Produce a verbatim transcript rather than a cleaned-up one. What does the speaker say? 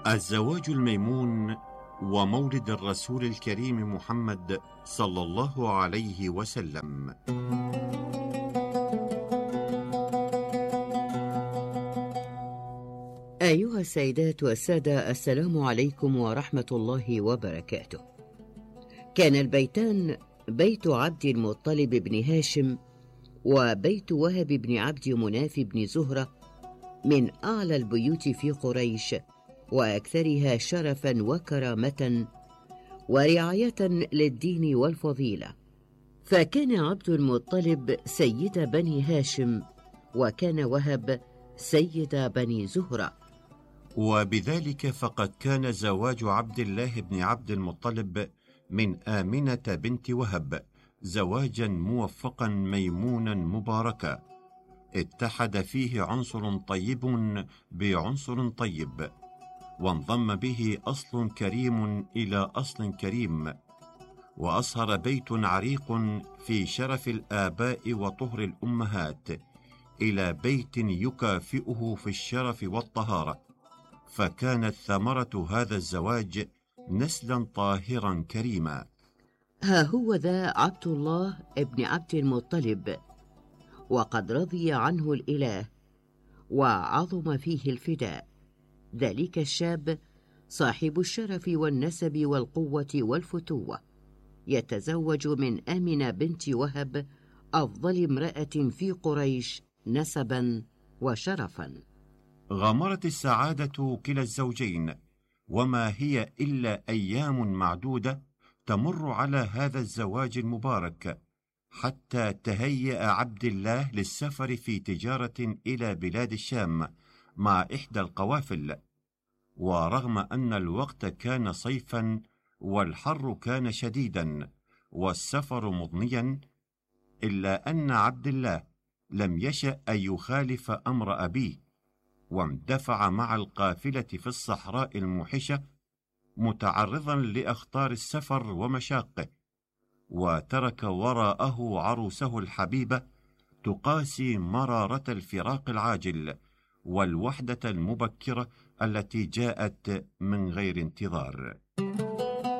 الزواج الميمون ومولد الرسول الكريم محمد صلى الله عليه وسلم. أيها السيدات والسادة، السلام عليكم ورحمة الله وبركاته. كان البيتان بيت عبد المطلب بن هاشم وبيت وهب بن عبد مناف بن زهرة من أعلى البيوت في قريش وأكثرها شرفا وكرامة ورعاية للدين والفضيلة، فكان عبد المطلب سيد بني هاشم وكان وهب سيد بني زهرة. وبذلك فقد كان زواج عبد الله بن عبد المطلب من آمنة بنت وهب زواجا موفقا ميمونا مباركا، اتحد فيه عنصر طيب بعنصر طيب، وانضم به أصل كريم إلى أصل كريم، وأصهر بيت عريق في شرف الآباء وطهر الأمهات إلى بيت يكافئه في الشرف والطهارة، فكانت ثمرة هذا الزواج نسلا طاهرا كريما. ها هو ذا عبد الله ابن عبد المطلب، وقد رضي عنه الإله وعظم فيه الفداء، ذلك الشاب صاحب الشرف والنسب والقوة والفتوة، يتزوج من آمنة بنت وهب أفضل امرأة في قريش نسبا وشرفا. غمرت السعادة كلا الزوجين، وما هي إلا أيام معدودة تمر على هذا الزواج المبارك، حتى تهيأ عبد الله للسفر في تجارة إلى بلاد الشام مع إحدى القوافل. ورغم أن الوقت كان صيفا والحر كان شديدا والسفر مضنيا، إلا أن عبد الله لم يشأ أن يخالف أمر أبيه، واندفع مع القافلة في الصحراء الموحشة متعرضا لأخطار السفر ومشاقه، وترك وراءه عروسه الحبيبة تقاسي مرارة الفراق العاجل والوحدة المبكرة التي جاءت من غير انتظار.